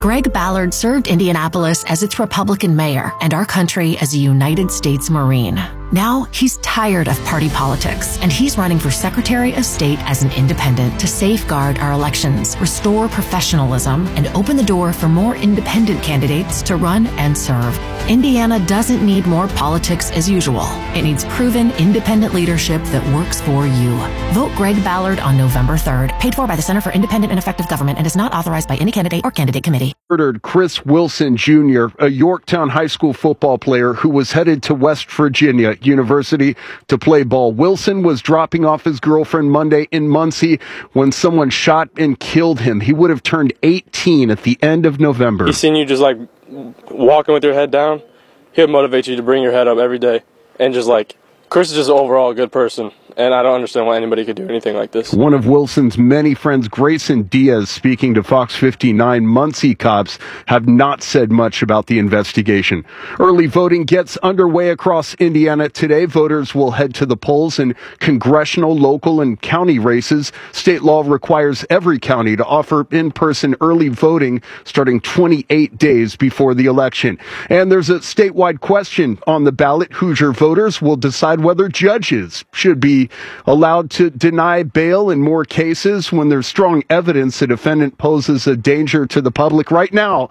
Greg Ballard served Indianapolis as its Republican mayor and our country as a United States Marine. Now, he's tired of party politics, and he's running for Secretary of State as an independent to safeguard our elections, restore professionalism, and open the door for more independent candidates to run and serve. Indiana doesn't need more politics as usual. It needs proven independent leadership that works for you. Vote Greg Ballard on November 3rd. Paid for by the Center for Independent and Effective Government and is not authorized by any candidate or candidate committee. Murdered Chris Wilson Jr., a Yorktown high school football player who was headed to West Virginia University to play ball. Wilson was dropping off his girlfriend Monday in Muncie when someone shot and killed him. He would have turned 18 at the end of November. He's seen you just like walking with your head down. He'll motivate you to bring your head up every day. And just like, Chris is just overall a good person. And I don't understand why anybody could do anything like this. One of Wilson's many friends, Grayson Diaz, speaking to Fox 59, Muncie cops have not said much about the investigation. Early voting gets underway across Indiana today. Voters will head to the polls in congressional, local, and county races. State law requires every county to offer in-person early voting starting 28 days before the election. And there's a statewide question on the ballot. Hoosier voters will decide whether judges should be allowed to deny bail in more cases when there's strong evidence a defendant poses a danger to the public. Right now,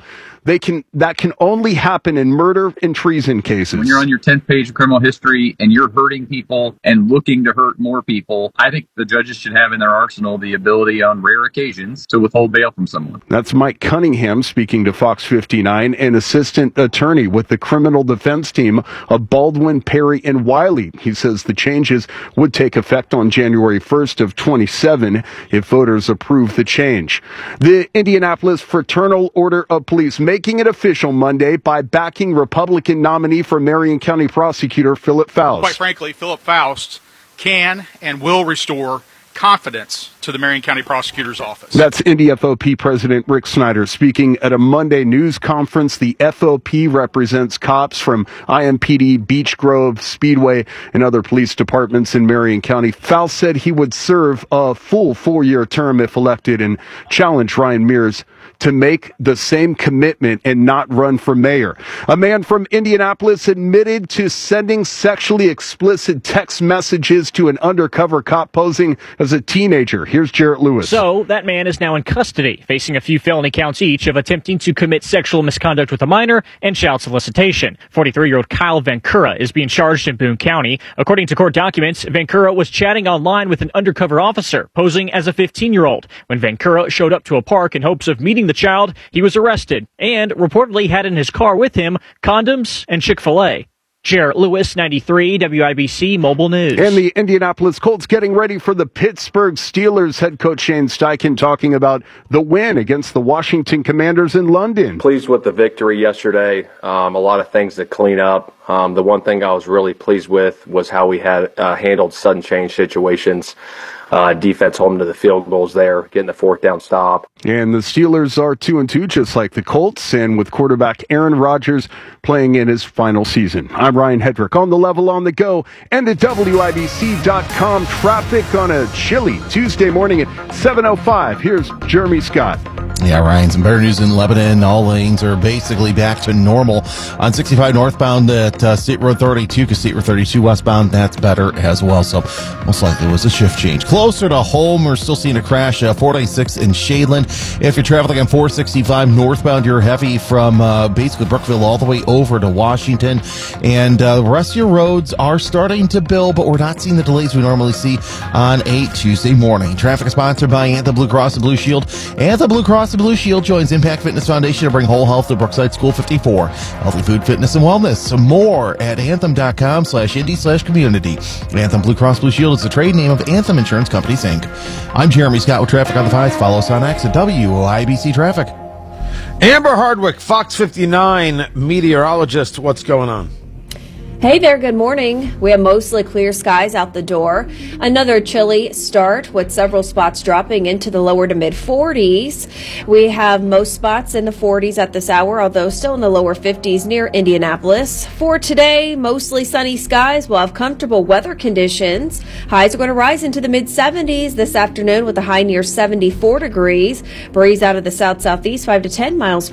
that can only happen in murder and treason cases. When you're on your 10th page of criminal history and you're hurting people and looking to hurt more people, I think the judges should have in their arsenal the ability on rare occasions to withhold bail from someone. That's Mike Cunningham speaking to Fox 59, an assistant attorney with the criminal defense team of Baldwin, Perry, and Wiley. He says the changes would take effect on January 1st of 27 if voters approve the change. The Indianapolis Fraternal Order of Police making it official Monday by backing Republican nominee for Marion County Prosecutor Philip Faust. Quite frankly, Philip Faust can and will restore confidence to the Marion County Prosecutor's Office. That's NDFOP President Rick Snyder speaking at a Monday news conference. The FOP represents cops from IMPD, Beech Grove, Speedway, and other police departments in Marion County. Faust said he would serve a full 4-year term if elected and challenged Ryan Mears to make the same commitment and not run for mayor. A man from Indianapolis admitted to sending sexually explicit text messages to an undercover cop posing as a teenager. Here's Jarrett Lewis. So that man is now in custody, facing a few felony counts each of attempting to commit sexual misconduct with a minor and child solicitation. 43-year-old Kyle Vancura is being charged in Boone County. According to court documents, Vancura was chatting online with an undercover officer posing as a 15-year-old. When Vancura showed up to a park in hopes of meeting the child, he was arrested and reportedly had in his car with him condoms and Chick-fil-A. Jarrett Lewis, 93, WIBC Mobile News. And the Indianapolis Colts getting ready for the Pittsburgh Steelers. Head coach Shane Steichen talking about the win against the Washington Commanders in London. Pleased with the victory yesterday. A lot of things to clean up. The one thing I was really pleased with was how we had handled sudden change situations. Defense home to the field goals there, getting the fourth down stop. And the Steelers are 2-2, just like the Colts, and with quarterback Aaron Rodgers playing in his final season. I'm Ryan Hedrick on the level on the go and at WIBC.com. Traffic on a chilly Tuesday morning at 7:05. Here's Jeremy Scott. Yeah, Ryan, some better news in Lebanon. All lanes are basically back to normal. On 65 northbound at State Road 32, because State Road 32 westbound, that's better as well. So most likely it was a shift change. Closer to home, we're still seeing a crash, 496 in Shadeland. If you're traveling on 465 northbound, you're heavy from basically Brookville all the way over to Washington. And the rest of your roads are starting to build, but we're not seeing the delays we normally see on a Tuesday morning. Traffic is sponsored by Anthem Blue Cross and Blue Shield. Anthem Blue Cross and Blue Shield joins Impact Fitness Foundation to bring whole health to Brookside School 54. Healthy food, fitness, and wellness. Some more at anthem.com/indy/community. Anthem Blue Cross Blue Shield is the trade name of Anthem Insurance Companies, Inc. I'm Jeremy Scott with Traffic on the 5s. Follow us on X at WIBC Traffic. Amber Hardwick, Fox 59 meteorologist. What's going on? Hey there, good morning. We have mostly clear skies out the door. Another chilly start with several spots dropping into the lower to mid 40s. We have most spots in the 40s at this hour, although still in the lower 50s near Indianapolis. For today, mostly sunny skies. We'll have comfortable weather conditions. Highs are going to rise into the mid 70s this afternoon with a high near 74 degrees. Breeze out of the south-southeast 5 to 10 miles